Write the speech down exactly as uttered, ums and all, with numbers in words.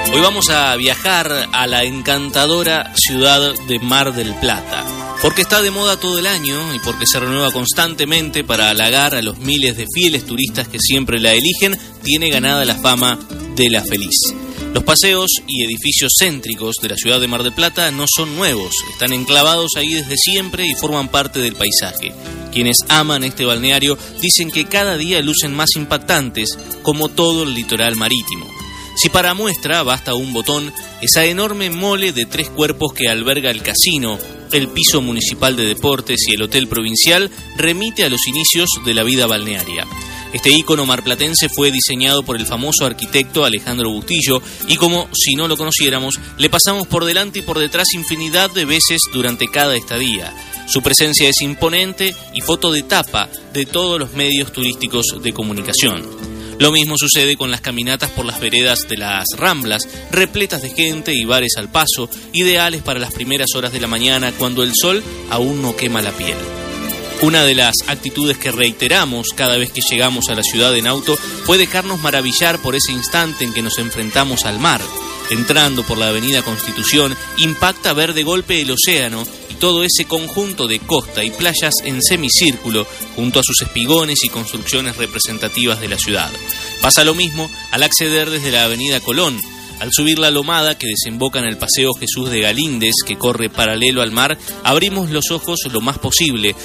Hoy vamos a viajar a la encantadora ciudad de Mar del Plata, porque está de moda todo el año y porque se renueva constantemente para halagar a los miles de fieles turistas que siempre la eligen. Tiene ganada la fama de la feliz. Los paseos y edificios céntricos de la ciudad de Mar del Plata no son nuevos, están enclavados ahí desde siempre y forman parte del paisaje. Quienes aman este balneario dicen que cada día lucen más impactantes, como todo el litoral marítimo. Si para muestra basta un botón, esa enorme mole de tres cuerpos que alberga el casino, el piso municipal de deportes y el hotel provincial remite a los inicios de la vida balnearia. Este ícono marplatense fue diseñado por el famoso arquitecto Alejandro Bustillo y, como si no lo conociéramos, le pasamos por delante y por detrás infinidad de veces durante cada estadía. Su presencia es imponente y foto de tapa de todos los medios turísticos de comunicación. Lo mismo sucede con las caminatas por las veredas de las Ramblas, repletas de gente y bares al paso, ideales para las primeras horas de la mañana cuando el sol aún no quema la piel. Una de las actitudes que reiteramos cada vez que llegamos a la ciudad en auto fue dejarnos maravillar por ese instante en que nos enfrentamos al mar. Entrando por la avenida Constitución, impacta ver de golpe el océano y todo ese conjunto de costa y playas en semicírculo, junto a sus espigones y construcciones representativas de la ciudad. Pasa lo mismo al acceder desde la avenida Colón. Al subir la lomada que desemboca en el Paseo Jesús de Galíndez, que corre paralelo al mar, abrimos los ojos lo más posible